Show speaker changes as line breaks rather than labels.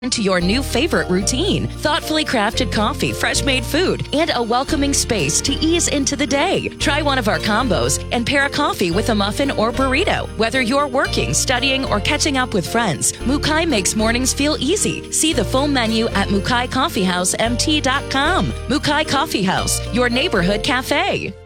into your new favorite routine. Thoughtfully crafted coffee, fresh made food, and a welcoming space to ease into the day. Try one of our combos and pair a coffee with a muffin or burrito. Whether you're working, studying, or catching up with friends, Mukai makes mornings feel easy. See the full menu at MukaiCoffeeHouseMT.com. Mukai Coffee House, your neighborhood cafe.